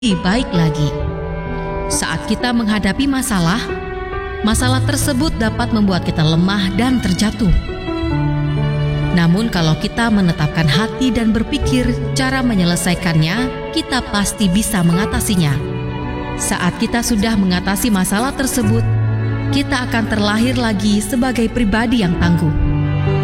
baik lagi. Saat kita menghadapi masalah, masalah tersebut dapat membuat kita lemah dan terjatuh. Namun kalau kita menetapkan hati dan berpikir cara menyelesaikannya, kita pasti bisa mengatasinya. Saat kita sudah mengatasi masalah tersebut, kita akan terlahir lagi sebagai pribadi yang tangguh.